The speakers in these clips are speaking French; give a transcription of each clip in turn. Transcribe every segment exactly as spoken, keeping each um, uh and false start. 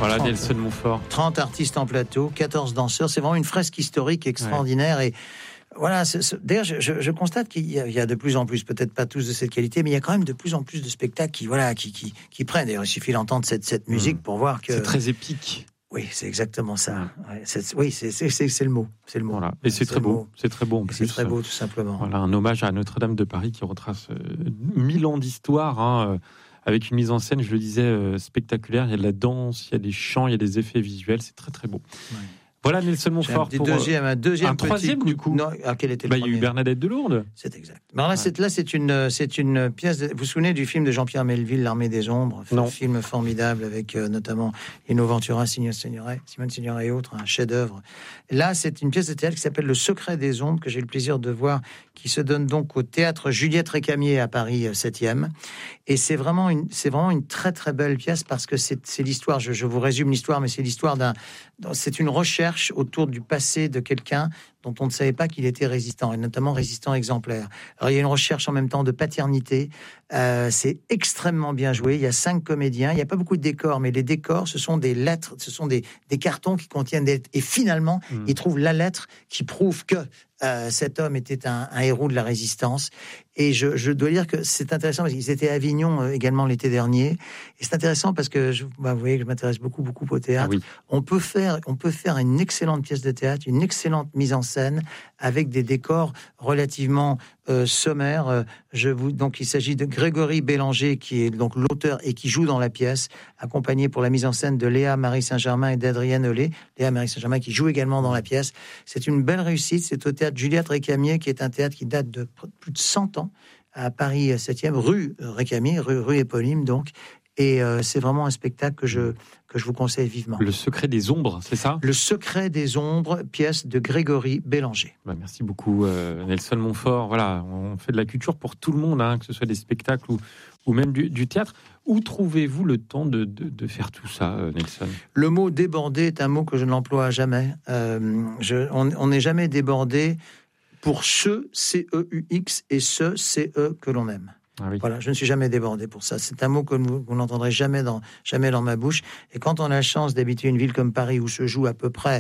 Voilà, trente, Nelson Montfort. trente artistes en plateau, quatorze danseurs. C'est vraiment une fresque historique extraordinaire. Ouais. Et voilà, c'est, c'est, d'ailleurs, je, je, je constate qu'il y a, il y a de plus en plus, peut-être pas tous de cette qualité, mais il y a quand même de plus en plus de spectacles qui, voilà, qui, qui, qui prennent. D'ailleurs, il suffit d'entendre cette, cette musique mmh. pour voir que... C'est très épique. Oui, c'est exactement ça. Ouais, c'est, oui, c'est, c'est, c'est, c'est le mot. C'est le mot. Voilà. Et c'est, c'est très beau. C'est très beau. En plus. C'est très beau, tout simplement. Voilà, un hommage à Notre-Dame de Paris qui retrace euh, mille ans d'histoire, hein, euh, avec une mise en scène, je le disais, euh, spectaculaire. Il y a de la danse, il y a des chants, il y a des effets visuels. C'est très, très beau. Ouais. Voilà, Nelson Montfort. Pour deuxième, un deuxième, un troisième petit... du coup. Non, ah, quel était le bah, premier ? Il y a eu Bernadette de Lourdes. C'est exact. Alors là, ouais. c'est, là, c'est une, c'est une pièce. De... Vous vous souvenez du film de Jean-Pierre Melville, L'Armée des Ombres, un non. film formidable avec euh, notamment Lino Ventura, Simone Signoret, Simone Signoret et autres, un chef-d'œuvre. Là, c'est une pièce de théâtre qui s'appelle Le Secret des Ombres que j'ai eu le plaisir de voir, qui se donne donc au théâtre Juliette Récamier à Paris septième. Et c'est vraiment une, c'est vraiment une très très belle pièce parce que c'est, c'est l'histoire. Je, je vous résume l'histoire, mais c'est l'histoire d'un. C'est une recherche autour du passé de quelqu'un dont on ne savait pas qu'il était résistant, et notamment résistant exemplaire. Alors, il y a une recherche en même temps de paternité. Euh, c'est extrêmement bien joué. Il y a cinq comédiens. Il n'y a pas beaucoup de décors, mais les décors, ce sont des lettres, ce sont des, des cartons qui contiennent des lettres. Et finalement, mmh. ils trouvent la lettre qui prouve que euh, cet homme était un, un héros de la résistance. Et je, je dois dire que c'est intéressant parce qu'ils étaient à Avignon euh, également l'été dernier. Et c'est intéressant parce que je, bah, vous voyez que je m'intéresse beaucoup, beaucoup au théâtre. Ah oui. On peut faire, on peut faire une excellente pièce de théâtre, une excellente mise en scène avec des décors relativement euh, sommaires. Euh, je vous, donc, il s'agit de Grégory Bélanger, qui est donc l'auteur et qui joue dans la pièce, accompagné pour la mise en scène de Léa Marie Saint-Germain et d'Adrienne Olé. Léa Marie Saint-Germain qui joue également dans la pièce. C'est une belle réussite. C'est au théâtre Juliette Récamier, qui est un théâtre qui date de plus de cent ans, à Paris septième, rue Récamier, rue, rue éponyme donc. Et euh, c'est vraiment un spectacle que je, que je vous conseille vivement. Le Secret des Ombres, c'est ça ? Le Secret des Ombres, pièce de Grégory Bélanger. Bah, merci beaucoup euh, Nelson Montfort. Voilà, on fait de la culture pour tout le monde, hein, que ce soit des spectacles ou, ou même du, du théâtre. Où trouvez-vous le temps de, de, de faire tout ça, euh, Nelson ? Le mot débordé est un mot que je n'emploie jamais. Euh, je, on n'est jamais débordé pour ce C E U X et ce C E que l'on aime. Ah oui. Voilà, je ne suis jamais débordé pour ça. C'est un mot que vous, vous n'entendrez jamais dans, jamais dans ma bouche. Et quand on a la chance d'habiter une ville comme Paris où se joue à peu près,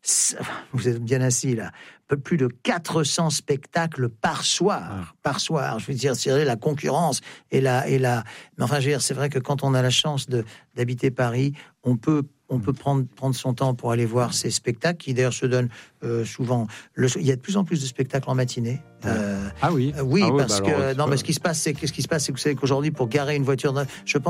vous êtes bien assis là, plus de quatre cents spectacles par soir, ah. par soir. Je veux dire, c'est la concurrence et la, et la. Mais enfin, je veux dire, c'est vrai que quand on a la chance de, d'habiter Paris, on peut On peut prendre, prendre son temps pour aller voir ces spectacles qui d'ailleurs se donnent euh, souvent. Le, il y a de plus en plus de spectacles en matinée. Euh, ah oui. Euh, oui, ah parce oui, bah que alors, non, mais ce qui se passe, c'est qu'est-ce qui se passe, c'est que vous savez qu'aujourd'hui pour garer une voiture, je pense.